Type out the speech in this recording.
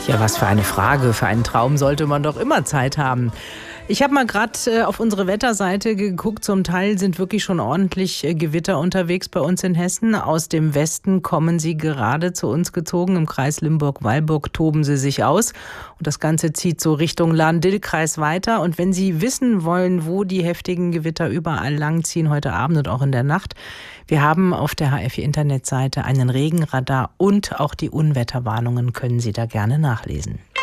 Ja, was für eine Frage. Für einen Traum sollte man doch immer Zeit haben. Ich habe mal gerade auf unsere Wetterseite geguckt. Zum Teil sind wirklich schon ordentlich Gewitter unterwegs bei uns in Hessen. Aus dem Westen kommen sie gerade zu uns gezogen. Im Kreis Limburg-Weilburg toben sie sich aus. Und das Ganze zieht so Richtung Lahn-Dill-Kreis weiter. Und wenn Sie wissen wollen, wo die heftigen Gewitter überall langziehen, heute Abend und auch in der Nacht, wir haben auf der HFI-Internetseite einen Regenradar und auch die Unwetterwarnungen können Sie da gerne nachlesen.